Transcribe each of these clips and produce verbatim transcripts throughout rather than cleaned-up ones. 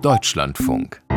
Deutschlandfunk.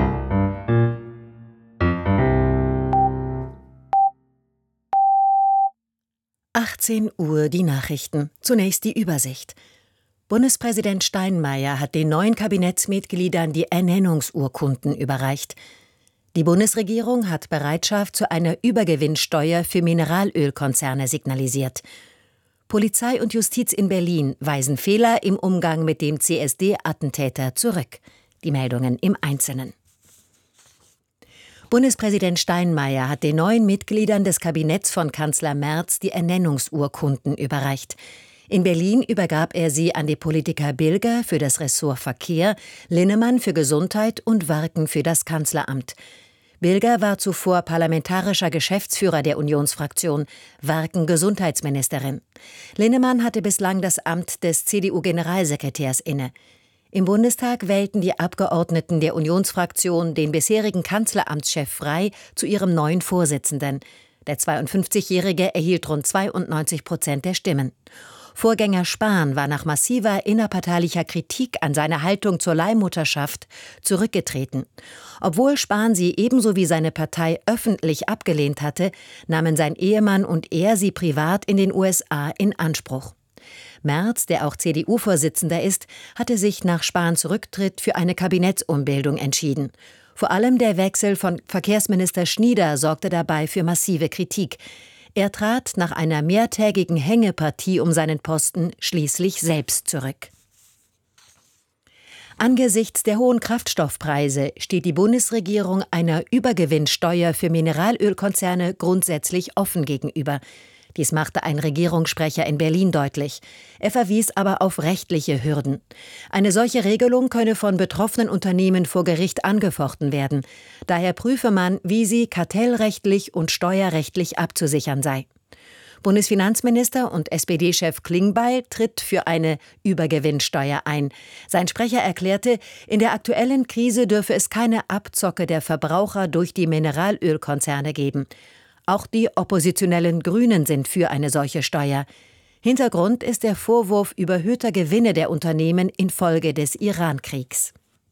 achtzehn Uhr die Nachrichten. Zunächst die Übersicht. Bundespräsident Steinmeier hat den neuen Kabinettsmitgliedern die Ernennungsurkunden überreicht. Die Bundesregierung hat Bereitschaft zu einer Übergewinnsteuer für Mineralölkonzerne signalisiert. Polizei und Justiz in Berlin weisen Fehler im Umgang mit dem C S D-Attentäter zurück. Die Meldungen im Einzelnen. Bundespräsident Steinmeier hat den neuen Mitgliedern des Kabinetts von Kanzler Merz die Ernennungsurkunden überreicht. In Berlin übergab er sie an die Politiker Bilger für das Ressort Verkehr, Linnemann für Gesundheit und Warken für das Kanzleramt. Bilger war zuvor parlamentarischer Geschäftsführer der Unionsfraktion, Warken Gesundheitsministerin. Linnemann hatte bislang das Amt des C D U-Generalsekretärs inne. Im Bundestag wählten die Abgeordneten der Unionsfraktion den bisherigen Kanzleramtschef Frey zu ihrem neuen Vorsitzenden. Der zweiundfünfzigjährige erhielt rund zweiundneunzig Prozent der Stimmen. Vorgänger Spahn war nach massiver innerparteilicher Kritik an seiner Haltung zur Leihmutterschaft zurückgetreten. Obwohl Spahn sie ebenso wie seine Partei öffentlich abgelehnt hatte, nahmen sein Ehemann und er sie privat in den U S A in Anspruch. Merz, der auch C D U-Vorsitzender ist, hatte sich nach Spahns Rücktritt für eine Kabinettsumbildung entschieden. Vor allem der Wechsel von Verkehrsminister Schnieder sorgte dabei für massive Kritik. Er trat nach einer mehrtägigen Hängepartie um seinen Posten schließlich selbst zurück. Angesichts der hohen Kraftstoffpreise steht die Bundesregierung einer Übergewinnsteuer für Mineralölkonzerne grundsätzlich offen gegenüber. Dies machte ein Regierungssprecher in Berlin deutlich. Er verwies aber auf rechtliche Hürden. Eine solche Regelung könne von betroffenen Unternehmen vor Gericht angefochten werden. Daher prüfe man, wie sie kartellrechtlich und steuerrechtlich abzusichern sei. Bundesfinanzminister und S P D-Chef Klingbeil tritt für eine Übergewinnsteuer ein. Sein Sprecher erklärte, in der aktuellen Krise dürfe es keine Abzocke der Verbraucher durch die Mineralölkonzerne geben. Auch die oppositionellen Grünen sind für eine solche Steuer. Hintergrund ist der Vorwurf überhöhter Gewinne der Unternehmen infolge des Iran-Kriegs.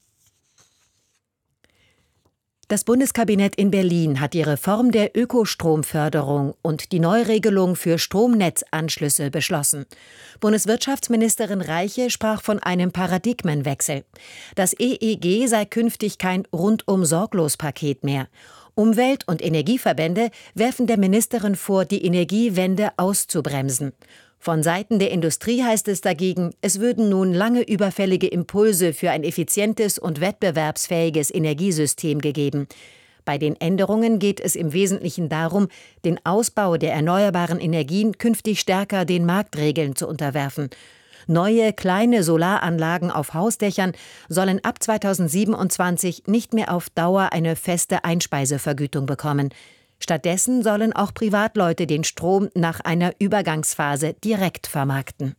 Das Bundeskabinett in Berlin hat die Reform der Ökostromförderung und die Neuregelung für Stromnetzanschlüsse beschlossen. Bundeswirtschaftsministerin Reiche sprach von einem Paradigmenwechsel. Das E E G sei künftig kein Rundum-Sorglos-Paket mehr. Umwelt- und Energieverbände werfen der Ministerin vor, die Energiewende auszubremsen. Von Seiten der Industrie heißt es dagegen, es würden nun lange überfällige Impulse für ein effizientes und wettbewerbsfähiges Energiesystem gegeben. Bei den Änderungen geht es im Wesentlichen darum, den Ausbau der erneuerbaren Energien künftig stärker den Marktregeln zu unterwerfen. Neue kleine Solaranlagen auf Hausdächern sollen ab zweitausendsiebenundzwanzig nicht mehr auf Dauer eine feste Einspeisevergütung bekommen. Stattdessen sollen auch Privatleute den Strom nach einer Übergangsphase direkt vermarkten.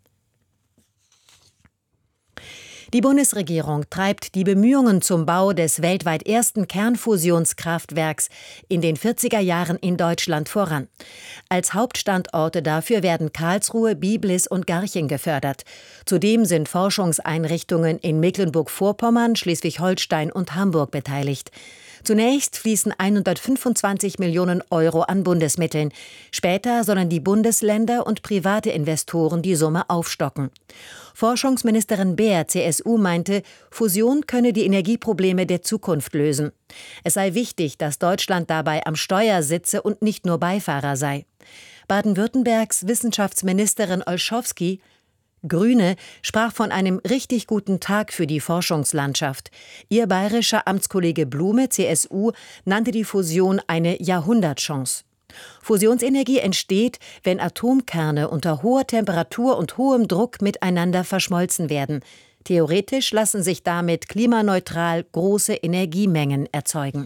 Die Bundesregierung treibt die Bemühungen zum Bau des weltweit ersten Kernfusionskraftwerks in den vierziger Jahren in Deutschland voran. Als Hauptstandorte dafür werden Karlsruhe, Biblis und Garching gefördert. Zudem sind Forschungseinrichtungen in Mecklenburg-Vorpommern, Schleswig-Holstein und Hamburg beteiligt. Zunächst fließen hundertfünfundzwanzig Millionen Euro an Bundesmitteln. Später sollen die Bundesländer und private Investoren die Summe aufstocken. Forschungsministerin Beer, C S U, meinte, Fusion könne die Energieprobleme der Zukunft lösen. Es sei wichtig, dass Deutschland dabei am Steuer sitze und nicht nur Beifahrer sei. Baden-Württembergs Wissenschaftsministerin Olschowski, Grüne, sprach von einem richtig guten Tag für die Forschungslandschaft. Ihr bayerischer Amtskollege Blume, C S U, nannte die Fusion eine Jahrhundertchance. Fusionsenergie entsteht, wenn Atomkerne unter hoher Temperatur und hohem Druck miteinander verschmolzen werden. Theoretisch lassen sich damit klimaneutral große Energiemengen erzeugen.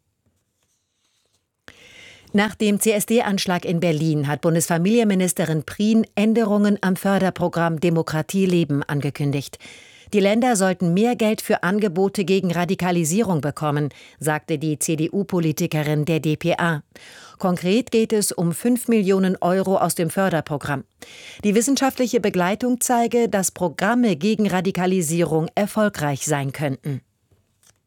Nach dem C S D-Anschlag in Berlin hat Bundesfamilienministerin Prien Änderungen am Förderprogramm Demokratie leben angekündigt. Die Länder sollten mehr Geld für Angebote gegen Radikalisierung bekommen, sagte die C D U-Politikerin der d p a. Konkret geht es um fünf Millionen Euro aus dem Förderprogramm. Die wissenschaftliche Begleitung zeige, dass Programme gegen Radikalisierung erfolgreich sein könnten.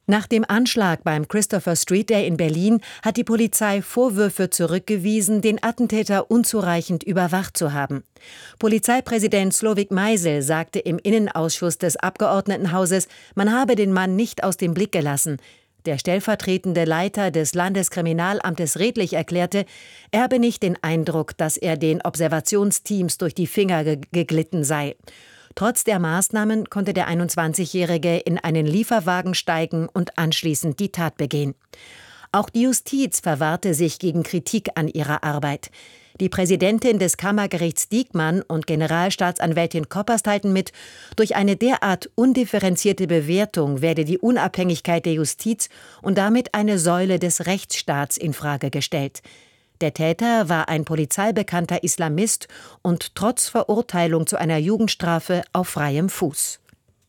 Nach dem Anschlag beim Christopher Street Day in Berlin hat die Polizei Vorwürfe zurückgewiesen, den Attentäter unzureichend überwacht zu haben. Polizeipräsident Slowik Meisel sagte im Innenausschuss des Abgeordnetenhauses, man habe den Mann nicht aus dem Blick gelassen. Der stellvertretende Leiter des Landeskriminalamtes Redlich erklärte, er habe nicht den Eindruck, dass er den Observationsteams durch die Finger ge- geglitten sei. Trotz der Maßnahmen konnte der einundzwanzigjährige in einen Lieferwagen steigen und anschließend die Tat begehen. Auch die Justiz verwahrte sich gegen Kritik an ihrer Arbeit. Die Präsidentin des Kammergerichts Diekmann und Generalstaatsanwältin Koppers teilten mit, durch eine derart undifferenzierte Bewertung werde die Unabhängigkeit der Justiz und damit eine Säule des Rechtsstaats infrage gestellt. Der Täter war ein polizeibekannter Islamist und trotz Verurteilung zu einer Jugendstrafe auf freiem Fuß.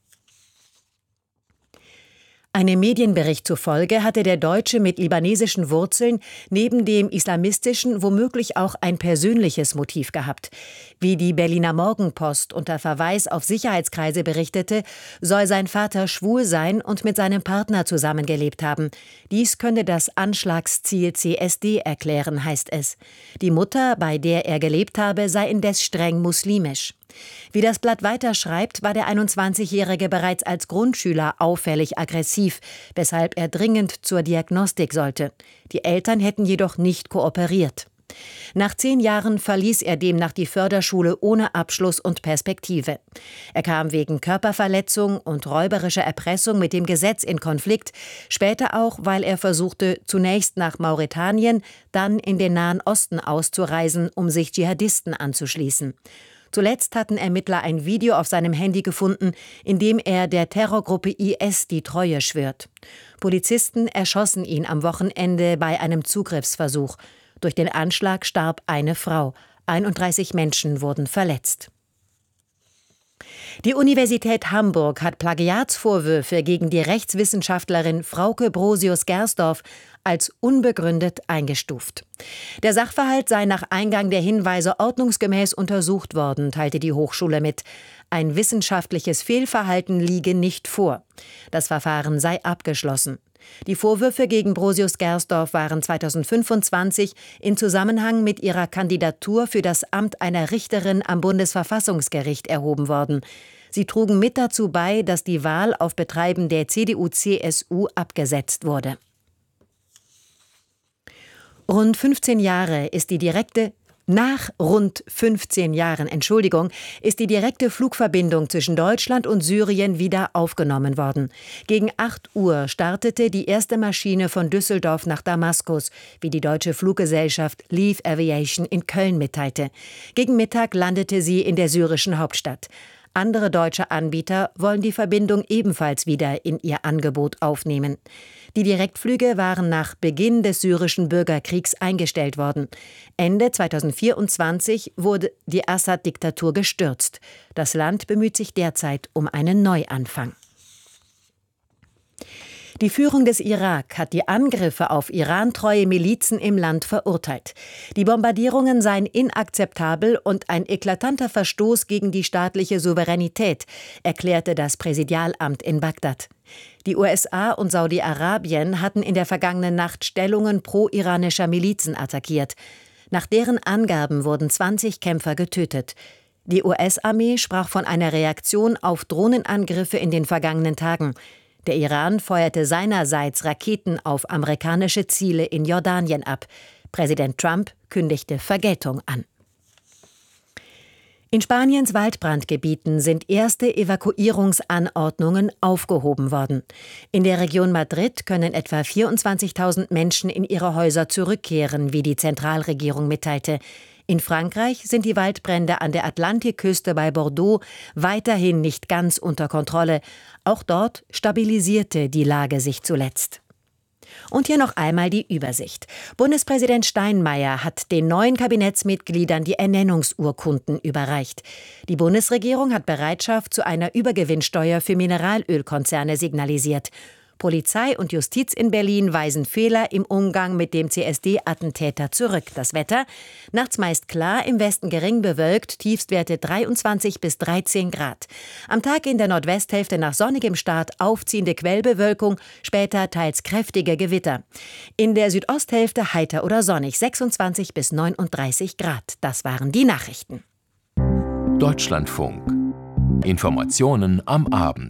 Einem Medienbericht zufolge hatte der Deutsche mit libanesischen Wurzeln neben dem islamistischen womöglich auch ein persönliches Motiv gehabt. Wie die Berliner Morgenpost unter Verweis auf Sicherheitskreise berichtete, soll sein Vater schwul sein und mit seinem Partner zusammengelebt haben. Dies könne das Anschlagsziel C S D erklären, heißt es. Die Mutter, bei der er gelebt habe, sei indes streng muslimisch. Wie das Blatt weiter schreibt, war der einundzwanzigjährige bereits als Grundschüler auffällig aggressiv, weshalb er dringend zur Diagnostik sollte. Die Eltern hätten jedoch nicht kooperiert. Nach zehn Jahren verließ er demnach die Förderschule ohne Abschluss und Perspektive. Er kam wegen Körperverletzung und räuberischer Erpressung mit dem Gesetz in Konflikt, später auch, weil er versuchte, zunächst nach Mauretanien, dann in den Nahen Osten auszureisen, um sich Dschihadisten anzuschließen. Zuletzt hatten Ermittler ein Video auf seinem Handy gefunden, in dem er der Terrorgruppe I S die Treue schwört. Polizisten erschossen ihn am Wochenende bei einem Zugriffsversuch. Durch den Anschlag starb eine Frau. einunddreißig Menschen wurden verletzt. Die Universität Hamburg hat Plagiatsvorwürfe gegen die Rechtswissenschaftlerin Frauke Brosius-Gersdorf als unbegründet eingestuft. Der Sachverhalt sei nach Eingang der Hinweise ordnungsgemäß untersucht worden, teilte die Hochschule mit. Ein wissenschaftliches Fehlverhalten liege nicht vor. Das Verfahren sei abgeschlossen. Die Vorwürfe gegen Brosius-Gersdorf waren zweitausendfünfundzwanzig in Zusammenhang mit ihrer Kandidatur für das Amt einer Richterin am Bundesverfassungsgericht erhoben worden. Sie trugen mit dazu bei, dass die Wahl auf Betreiben der C D U C S U abgesetzt wurde. Rund fünfzehn Jahre ist die direkte Nach rund fünfzehn Jahren, Entschuldigung, ist die direkte Flugverbindung zwischen Deutschland und Syrien wieder aufgenommen worden. Gegen acht Uhr startete die erste Maschine von Düsseldorf nach Damaskus, wie die deutsche Fluggesellschaft Leave Aviation in Köln mitteilte. Gegen Mittag landete sie in der syrischen Hauptstadt. Andere deutsche Anbieter wollen die Verbindung ebenfalls wieder in ihr Angebot aufnehmen. Die Direktflüge waren nach Beginn des syrischen Bürgerkriegs eingestellt worden. Ende zweitausendvierundzwanzig wurde die Assad-Diktatur gestürzt. Das Land bemüht sich derzeit um einen Neuanfang. Die Führung des Irak hat die Angriffe auf irantreue Milizen im Land verurteilt. Die Bombardierungen seien inakzeptabel und ein eklatanter Verstoß gegen die staatliche Souveränität, erklärte das Präsidialamt in Bagdad. Die U S A und Saudi-Arabien hatten in der vergangenen Nacht Stellungen pro-iranischer Milizen attackiert. Nach deren Angaben wurden zwanzig Kämpfer getötet. Die U S-Armee sprach von einer Reaktion auf Drohnenangriffe in den vergangenen Tagen. Der Iran feuerte seinerseits Raketen auf amerikanische Ziele in Jordanien ab. Präsident Trump kündigte Vergeltung an. In Spaniens Waldbrandgebieten sind erste Evakuierungsanordnungen aufgehoben worden. In der Region Madrid können etwa vierundzwanzigtausend Menschen in ihre Häuser zurückkehren, wie die Zentralregierung mitteilte. In Frankreich sind die Waldbrände an der Atlantikküste bei Bordeaux weiterhin nicht ganz unter Kontrolle. Auch dort stabilisierte die Lage sich zuletzt. Und hier noch einmal die Übersicht. Bundespräsident Steinmeier hat den neuen Kabinettsmitgliedern die Ernennungsurkunden überreicht. Die Bundesregierung hat Bereitschaft zu einer Übergewinnsteuer für Mineralölkonzerne signalisiert. Polizei und Justiz in Berlin weisen Fehler im Umgang mit dem C S D-Attentäter zurück. Das Wetter? Nachts meist klar, im Westen gering bewölkt, Tiefstwerte dreiundzwanzig bis dreizehn Grad. Am Tag in der Nordwesthälfte nach sonnigem Start aufziehende Quellbewölkung, später teils kräftige Gewitter. In der Südosthälfte heiter oder sonnig, sechsundzwanzig bis neununddreißig Grad. Das waren die Nachrichten. Deutschlandfunk. Informationen am Abend.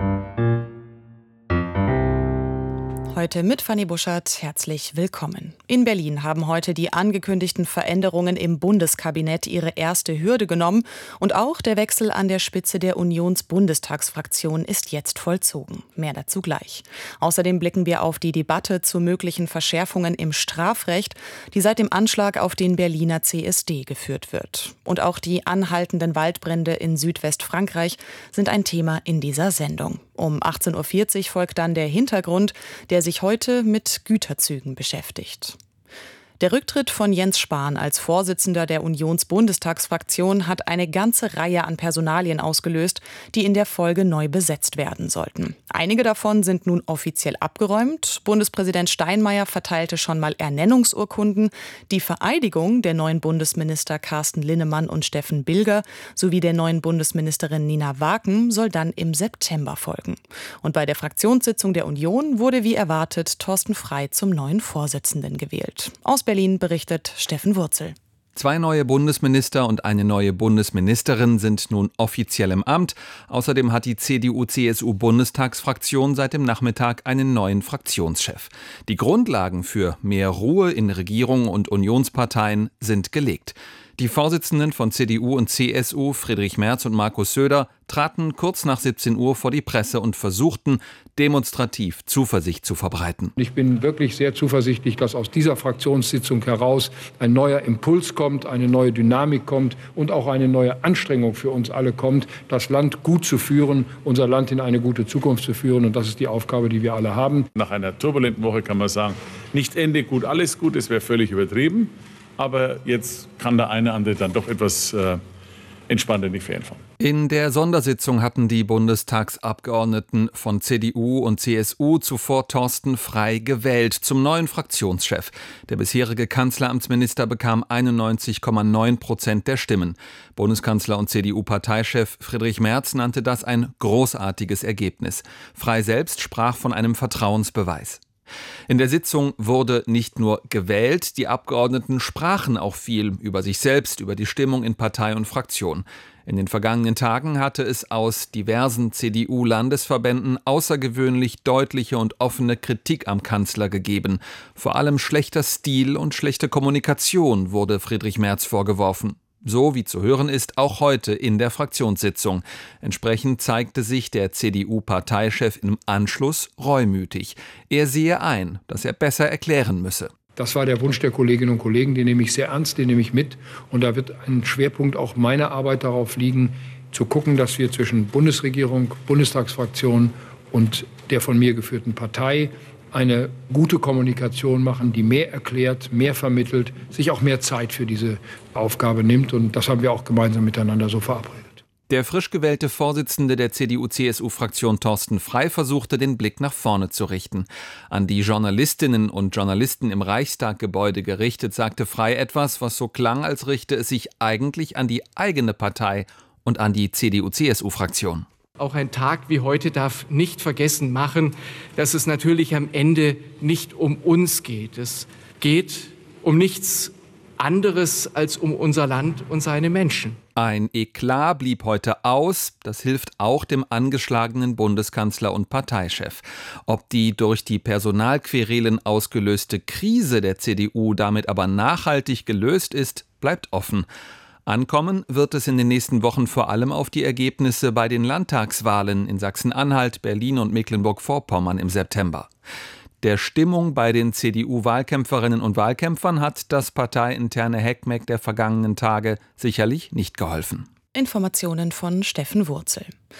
Heute mit Fanny Buschert, herzlich willkommen. In Berlin haben heute die angekündigten Veränderungen im Bundeskabinett ihre erste Hürde genommen und auch der Wechsel an der Spitze der Unions-Bundestagsfraktion ist jetzt vollzogen. Mehr dazu gleich. Außerdem blicken wir auf die Debatte zu möglichen Verschärfungen im Strafrecht, die seit dem Anschlag auf den Berliner C S D geführt wird. Und auch die anhaltenden Waldbrände in Südwestfrankreich sind ein Thema in dieser Sendung. Um achtzehn Uhr vierzig folgt dann der Hintergrund, der sich heute mit Güterzügen beschäftigt. Der Rücktritt von Jens Spahn als Vorsitzender der Unions-Bundestagsfraktion hat eine ganze Reihe an Personalien ausgelöst, die in der Folge neu besetzt werden sollten. Einige davon sind nun offiziell abgeräumt. Bundespräsident Steinmeier verteilte schon mal Ernennungsurkunden. Die Vereidigung der neuen Bundesminister Carsten Linnemann und Steffen Bilger sowie der neuen Bundesministerin Nina Waken soll dann im September folgen. Und bei der Fraktionssitzung der Union wurde wie erwartet Thorsten Frey zum neuen Vorsitzenden gewählt. Aus Berlin berichtet Steffen Wurzel. Zwei neue Bundesminister und eine neue Bundesministerin sind nun offiziell im Amt. Außerdem hat die C D U C S U-Bundestagsfraktion seit dem Nachmittag einen neuen Fraktionschef. Die Grundlagen für mehr Ruhe in Regierung und Unionsparteien sind gelegt. Die Vorsitzenden von C D U und C S U, Friedrich Merz und Markus Söder, traten kurz nach siebzehn Uhr vor die Presse und versuchten, demonstrativ Zuversicht zu verbreiten. Ich bin wirklich sehr zuversichtlich, dass aus dieser Fraktionssitzung heraus ein neuer Impuls kommt, eine neue Dynamik kommt und auch eine neue Anstrengung für uns alle kommt, das Land gut zu führen, unser Land in eine gute Zukunft zu führen. Und das ist die Aufgabe, die wir alle haben. Nach einer turbulenten Woche kann man sagen, nicht Ende gut, alles gut, es wäre völlig übertrieben. Aber jetzt kann der eine andere dann doch etwas äh, entspannter in die Ferien fahren. In der Sondersitzung hatten die Bundestagsabgeordneten von C D U und C S U zuvor Thorsten Frey gewählt zum neuen Fraktionschef. Der bisherige Kanzleramtsminister bekam einundneunzig Komma neun Prozent der Stimmen. Bundeskanzler und C D U-Parteichef Friedrich Merz nannte das ein großartiges Ergebnis. Frey selbst sprach von einem Vertrauensbeweis. In der Sitzung wurde nicht nur gewählt, die Abgeordneten sprachen auch viel über sich selbst, über die Stimmung in Partei und Fraktion. In den vergangenen Tagen hatte es aus diversen C D U-Landesverbänden außergewöhnlich deutliche und offene Kritik am Kanzler gegeben. Vor allem schlechter Stil und schlechte Kommunikation wurde Friedrich Merz vorgeworfen. So wie zu hören ist, auch heute in der Fraktionssitzung. Entsprechend zeigte sich der C D U-Parteichef im Anschluss reumütig. Er sehe ein, dass er besser erklären müsse. Das war der Wunsch der Kolleginnen und Kollegen, den nehme ich sehr ernst, den nehme ich mit. Und da wird ein Schwerpunkt auch meiner Arbeit darauf liegen, zu gucken, dass wir zwischen Bundesregierung, Bundestagsfraktion und der von mir geführten Partei eine gute Kommunikation machen, die mehr erklärt, mehr vermittelt, sich auch mehr Zeit für diese Aufgabe nimmt. Und das haben wir auch gemeinsam miteinander so verabredet. Der frisch gewählte Vorsitzende der C D U-C S U-Fraktion Thorsten Frey versuchte, den Blick nach vorne zu richten. An die Journalistinnen und Journalisten im Reichstaggebäude gerichtet, sagte Frey etwas, was so klang, als richte es sich eigentlich an die eigene Partei und an die C D U-C S U-Fraktion. Auch ein Tag wie heute darf nicht vergessen machen, dass es natürlich am Ende nicht um uns geht. Es geht um nichts anderes als um unser Land und seine Menschen. Ein Eklat blieb heute aus. Das hilft auch dem angeschlagenen Bundeskanzler und Parteichef. Ob die durch die Personalquerelen ausgelöste Krise der C D U damit aber nachhaltig gelöst ist, bleibt offen. Ankommen wird es in den nächsten Wochen vor allem auf die Ergebnisse bei den Landtagswahlen in Sachsen-Anhalt, Berlin und Mecklenburg-Vorpommern im September. Der Stimmung bei den C D U-Wahlkämpferinnen und Wahlkämpfern hat das parteiinterne Heckmeck der vergangenen Tage sicherlich nicht geholfen. Informationen von Steffen Wurzel.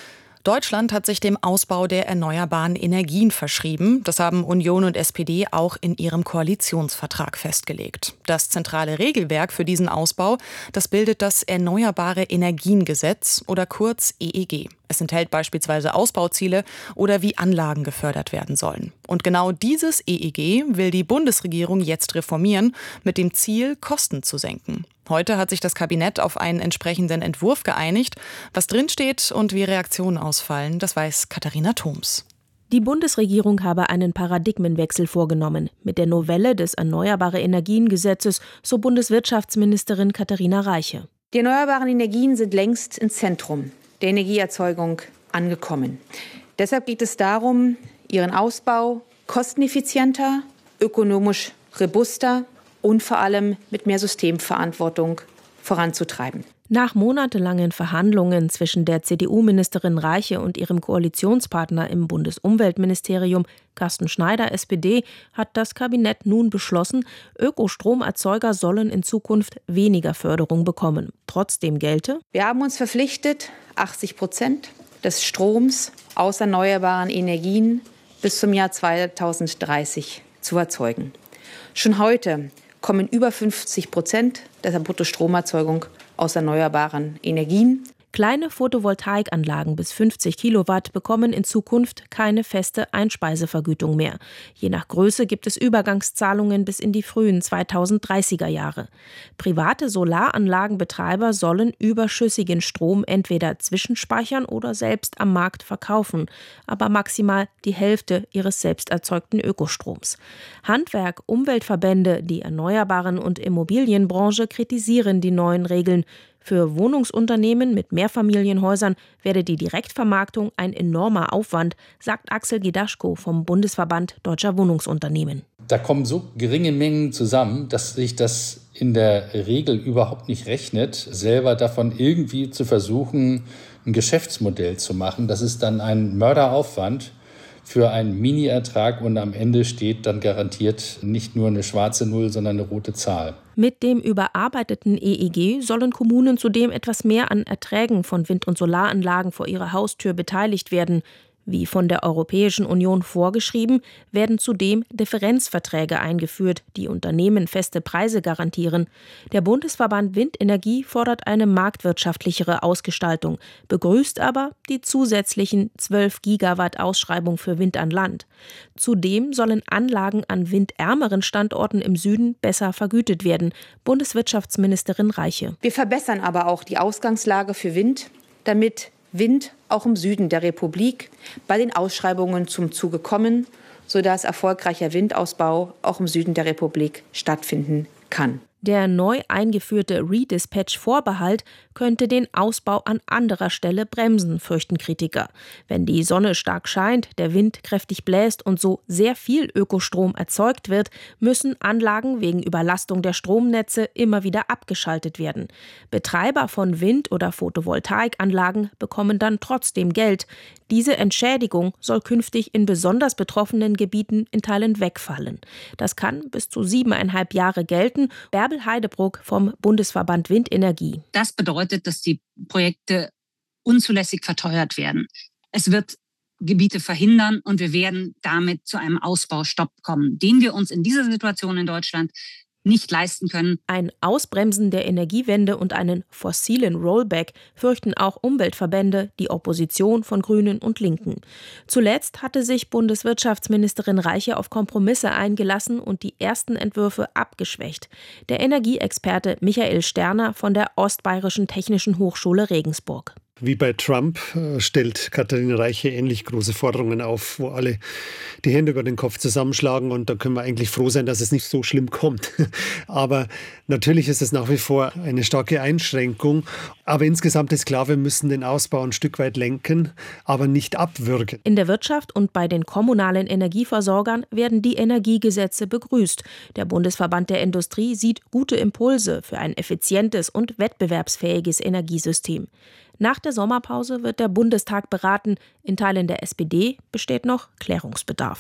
Deutschland hat sich dem Ausbau der erneuerbaren Energien verschrieben. Das haben Union und S P D auch in ihrem Koalitionsvertrag festgelegt. Das zentrale Regelwerk für diesen Ausbau, das bildet das Erneuerbare Energiengesetz oder kurz E E G. Es enthält beispielsweise Ausbauziele oder wie Anlagen gefördert werden sollen. Und genau dieses E E G will die Bundesregierung jetzt reformieren, mit dem Ziel, Kosten zu senken. Heute hat sich das Kabinett auf einen entsprechenden Entwurf geeinigt. Was drinsteht und wie Reaktionen ausfallen, das weiß Katharina Thoms. Die Bundesregierung habe einen Paradigmenwechsel vorgenommen mit der Novelle des Erneuerbare Energien-Gesetzes, so Bundeswirtschaftsministerin Katharina Reiche. Die erneuerbaren Energien sind längst ins Zentrum der Energieerzeugung angekommen. Deshalb geht es darum, ihren Ausbau kosteneffizienter, ökonomisch robuster und vor allem mit mehr Systemverantwortung voranzutreiben. Nach monatelangen Verhandlungen zwischen der C D U-Ministerin Reiche und ihrem Koalitionspartner im Bundesumweltministerium, Carsten Schneider, S P D, hat das Kabinett nun beschlossen, Ökostromerzeuger sollen in Zukunft weniger Förderung bekommen. Trotzdem gelte: Wir haben uns verpflichtet, achtzig Prozent des Stroms aus erneuerbaren Energien bis zum Jahr zweitausenddreißig zu erzeugen. Schon heute kommen über fünfzig Prozent der Bruttostromerzeugung aus erneuerbaren Energien. Kleine Photovoltaikanlagen bis fünfzig Kilowatt bekommen in Zukunft keine feste Einspeisevergütung mehr. Je nach Größe gibt es Übergangszahlungen bis in die frühen zweitausenddreißiger Jahre. Private Solaranlagenbetreiber sollen überschüssigen Strom entweder zwischenspeichern oder selbst am Markt verkaufen, aber maximal die Hälfte ihres selbst erzeugten Ökostroms. Handwerk, Umweltverbände, die Erneuerbaren- und Immobilienbranche kritisieren die neuen Regeln. Für Wohnungsunternehmen mit Mehrfamilienhäusern werde die Direktvermarktung ein enormer Aufwand, sagt Axel Gidaschko vom Bundesverband Deutscher Wohnungsunternehmen. Da kommen so geringe Mengen zusammen, dass sich das in der Regel überhaupt nicht rechnet, selber davon irgendwie zu versuchen, ein Geschäftsmodell zu machen. Das ist dann ein Mörderaufwand für einen Mini-Ertrag und am Ende steht dann garantiert nicht nur eine schwarze Null, sondern eine rote Zahl. Mit dem überarbeiteten E E G sollen Kommunen zudem etwas mehr an Erträgen von Wind- und Solaranlagen vor ihrer Haustür beteiligt werden. Wie von der Europäischen Union vorgeschrieben, werden zudem Differenzverträge eingeführt, die Unternehmen feste Preise garantieren. Der Bundesverband Windenergie fordert eine marktwirtschaftlichere Ausgestaltung, begrüßt aber die zusätzlichen zwölf Gigawatt Ausschreibung für Wind an Land. Zudem sollen Anlagen an windärmeren Standorten im Süden besser vergütet werden, Bundeswirtschaftsministerin Reiche. Wir verbessern aber auch die Ausgangslage für Wind, damit Wind auch im Süden der Republik bei den Ausschreibungen zum Zuge kommen, sodass erfolgreicher Windausbau auch im Süden der Republik stattfinden kann. Der neu eingeführte Redispatch-Vorbehalt könnte den Ausbau an anderer Stelle bremsen, fürchten Kritiker. Wenn die Sonne stark scheint, der Wind kräftig bläst und so sehr viel Ökostrom erzeugt wird, müssen Anlagen wegen Überlastung der Stromnetze immer wieder abgeschaltet werden. Betreiber von Wind- oder Photovoltaikanlagen bekommen dann trotzdem Geld. Diese Entschädigung soll künftig in besonders betroffenen Gebieten in Teilen wegfallen. Das kann bis zu siebeneinhalb Jahre gelten. Bärbel Heidebruck vom Bundesverband Windenergie. Das bedeutet, dass die Projekte unzulässig verteuert werden. Es wird Gebiete verhindern und wir werden damit zu einem Ausbaustopp kommen, den wir uns in dieser Situation in Deutschland nicht leisten können. Ein Ausbremsen der Energiewende und einen fossilen Rollback fürchten auch Umweltverbände, die Opposition von Grünen und Linken. Zuletzt hatte sich Bundeswirtschaftsministerin Reiche auf Kompromisse eingelassen und die ersten Entwürfe abgeschwächt. Der Energieexperte Michael Sterner von der Ostbayerischen Technischen Hochschule Regensburg. Wie bei Trump stellt Katharina Reiche ähnlich große Forderungen auf, wo alle die Hände über den Kopf zusammenschlagen. Und da können wir eigentlich froh sein, dass es nicht so schlimm kommt. Aber natürlich ist es nach wie vor eine starke Einschränkung. Aber insgesamt ist klar, wir müssen den Ausbau ein Stück weit lenken, aber nicht abwürgen. In der Wirtschaft und bei den kommunalen Energieversorgern werden die Energiegesetze begrüßt. Der Bundesverband der Industrie sieht gute Impulse für ein effizientes und wettbewerbsfähiges Energiesystem. Nach der Sommerpause wird der Bundestag beraten. In Teilen der S P D besteht noch Klärungsbedarf.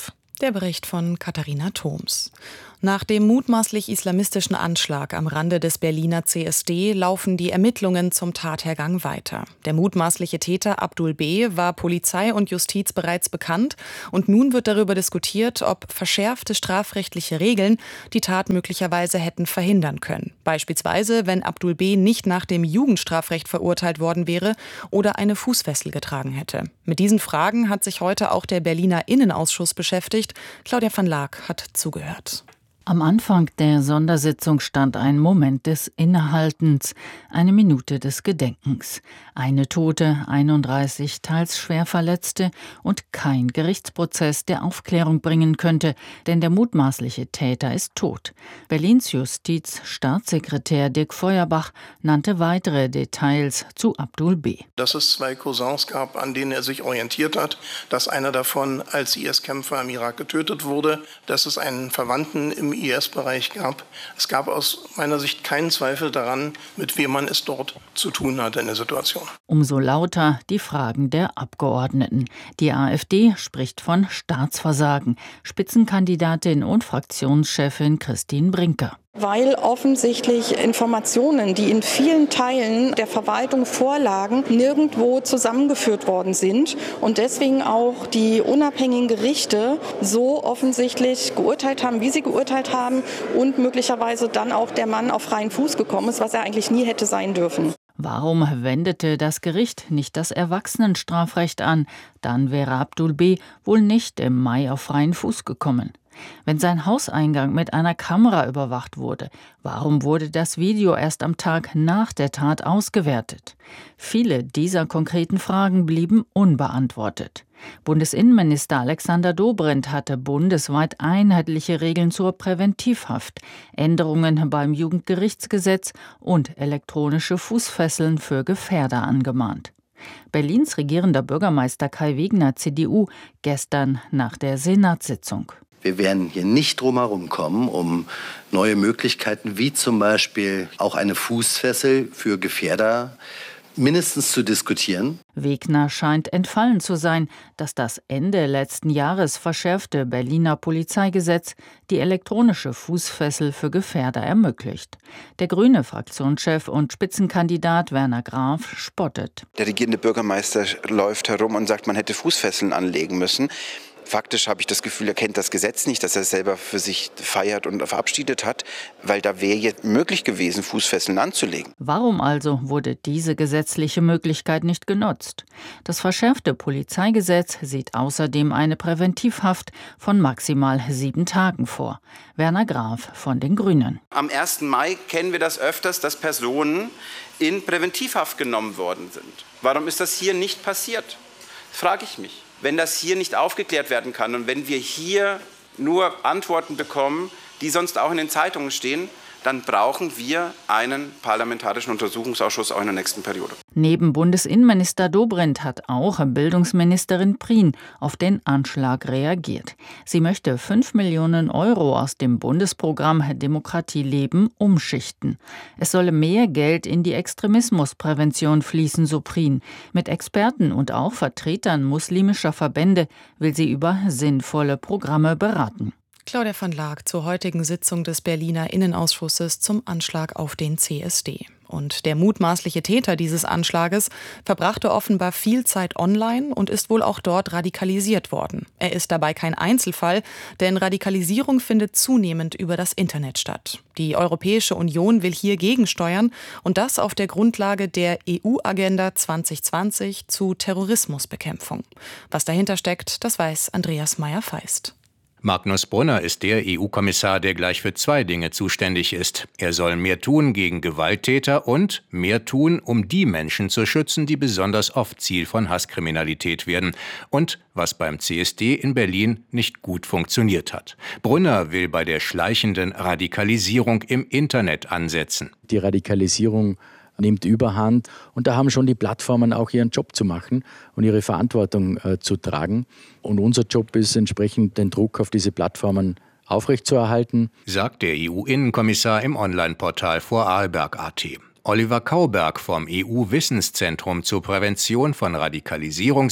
Der Bericht von Katharina Thoms. Nach dem mutmaßlich islamistischen Anschlag am Rande des Berliner C S D laufen die Ermittlungen zum Tathergang weiter. Der mutmaßliche Täter Abdul B. war Polizei und Justiz bereits bekannt und nun wird darüber diskutiert, ob verschärfte strafrechtliche Regeln die Tat möglicherweise hätten verhindern können. Beispielsweise, wenn Abdul B. nicht nach dem Jugendstrafrecht verurteilt worden wäre oder eine Fußfessel getragen hätte. Mit diesen Fragen hat sich heute auch der Berliner Innenausschuss beschäftigt. Claudia van Laak hat zugehört. Am Anfang der Sondersitzung stand ein Moment des Innehaltens, eine Minute des Gedenkens. Eine Tote, einunddreißig teils Schwerverletzte und kein Gerichtsprozess, der Aufklärung bringen könnte, denn der mutmaßliche Täter ist tot. Berlins Justizstaatssekretär Dirk Feuerbach nannte weitere Details zu Abdul B. Dass es zwei Cousins gab, an denen er sich orientiert hat, dass einer davon als I S-Kämpfer im Irak getötet wurde, dass es einen Verwandten im I S-Bereich gab. Es gab aus meiner Sicht keinen Zweifel daran, mit wem man es dort zu tun hatte in der Situation. Umso lauter die Fragen der Abgeordneten. Die AfD spricht von Staatsversagen. Spitzenkandidatin und Fraktionschefin Christine Brinker. Weil offensichtlich Informationen, die in vielen Teilen der Verwaltung vorlagen, nirgendwo zusammengeführt worden sind und deswegen auch die unabhängigen Gerichte so offensichtlich geurteilt haben, wie sie geurteilt haben und möglicherweise dann auch der Mann auf freien Fuß gekommen ist, was er eigentlich nie hätte sein dürfen. Warum wendete das Gericht nicht das Erwachsenenstrafrecht an? Dann wäre Abdul B. wohl nicht im Mai auf freien Fuß gekommen. Wenn sein Hauseingang mit einer Kamera überwacht wurde, warum wurde das Video erst am Tag nach der Tat ausgewertet? Viele dieser konkreten Fragen blieben unbeantwortet. Bundesinnenminister Alexander Dobrindt hatte bundesweit einheitliche Regeln zur Präventivhaft, Änderungen beim Jugendgerichtsgesetz und elektronische Fußfesseln für Gefährder angemahnt. Berlins regierender Bürgermeister Kai Wegner, C D U, gestern nach der Senatssitzung. Wir werden hier nicht drum herum kommen, um neue Möglichkeiten, wie zum Beispiel auch eine Fußfessel für Gefährder, mindestens zu diskutieren. Wegner scheint entfallen zu sein, dass das Ende letzten Jahres verschärfte Berliner Polizeigesetz die elektronische Fußfessel für Gefährder ermöglicht. Der grüne Fraktionschef und Spitzenkandidat Werner Graf spottet. Der regierende Bürgermeister läuft herum und sagt, man hätte Fußfesseln anlegen müssen. Faktisch habe ich das Gefühl, er kennt das Gesetz nicht, dass er es selber für sich feiert und verabschiedet hat, weil da wäre jetzt möglich gewesen, Fußfesseln anzulegen. Warum also wurde diese gesetzliche Möglichkeit nicht genutzt? Das verschärfte Polizeigesetz sieht außerdem eine Präventivhaft von maximal sieben Tagen vor. Werner Graf von den Grünen. Am ersten Mai kennen wir das öfters, dass Personen in Präventivhaft genommen worden sind. Warum ist das hier nicht passiert? Das frage ich mich. Wenn das hier nicht aufgeklärt werden kann und wenn wir hier nur Antworten bekommen, die sonst auch in den Zeitungen stehen, dann brauchen wir einen parlamentarischen Untersuchungsausschuss auch in der nächsten Periode. Neben Bundesinnenminister Dobrindt hat auch Bildungsministerin Prien auf den Anschlag reagiert. Sie möchte fünf Millionen Euro aus dem Bundesprogramm Demokratie leben umschichten. Es solle mehr Geld in die Extremismusprävention fließen, so Prien. Mit Experten und auch Vertretern muslimischer Verbände will sie über sinnvolle Programme beraten. Claudia van Laak zur heutigen Sitzung des Berliner Innenausschusses zum Anschlag auf den C S D. Und der mutmaßliche Täter dieses Anschlages verbrachte offenbar viel Zeit online und ist wohl auch dort radikalisiert worden. Er ist dabei kein Einzelfall, denn Radikalisierung findet zunehmend über das Internet statt. Die Europäische Union will hier gegensteuern und das auf der Grundlage der E U-Agenda zwanzig zwanzig zu Terrorismusbekämpfung. Was dahinter steckt, das weiß Andreas Meyer-Feist. Magnus Brunner ist der E U-Kommissar, der gleich für zwei Dinge zuständig ist. Er soll mehr tun gegen Gewalttäter und mehr tun, um die Menschen zu schützen, die besonders oft Ziel von Hasskriminalität werden und was beim C S D in Berlin nicht gut funktioniert hat. Brunner will bei der schleichenden Radikalisierung im Internet ansetzen. Die Radikalisierung nimmt Überhand und da haben schon die Plattformen auch ihren Job zu machen und ihre Verantwortung äh, zu tragen. Und unser Job ist entsprechend, den Druck auf diese Plattformen aufrechtzuerhalten. Sagt der E U-Innenkommissar im Online-Portal Vorarlberg punkt a t. Oliver Kauberg vom E U-Wissenszentrum zur Prävention von Radikalisierung sagt,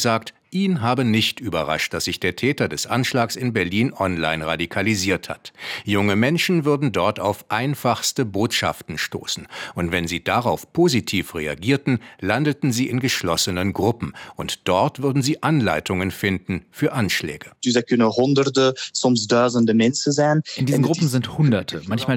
Ihn habe nicht überrascht, dass sich der Täter des Anschlags in Berlin online radikalisiert hat. Junge Menschen würden dort auf einfachste Botschaften stoßen. Und wenn sie darauf positiv reagierten, landeten sie in geschlossenen Gruppen. Und dort würden sie Anleitungen finden für Anschläge. Dus dat kunnen honderden, soms duizenden Menschen sein. In diesen Gruppen sind Hunderte, manchmal